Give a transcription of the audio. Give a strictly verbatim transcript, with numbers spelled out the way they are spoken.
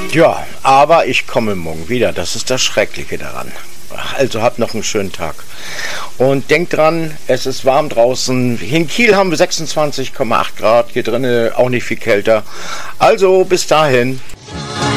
Ja, aber ich komme morgen wieder. Das ist das Schreckliche daran. Also habt noch einen schönen Tag. Und denkt dran, es ist warm draußen. Hier in Kiel haben wir sechsundzwanzig Komma acht Grad. Hier drinnen auch nicht viel kälter. Also bis dahin.